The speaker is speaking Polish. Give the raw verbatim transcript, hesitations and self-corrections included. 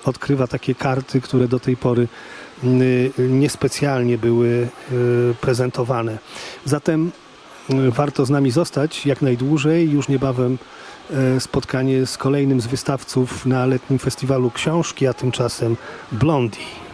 odkrywa takie karty, które do tej pory niespecjalnie były prezentowane. Zatem warto z nami zostać jak najdłużej. Już niebawem spotkanie z kolejnym z wystawców na letnim festiwalu książki, a tymczasem Blondie.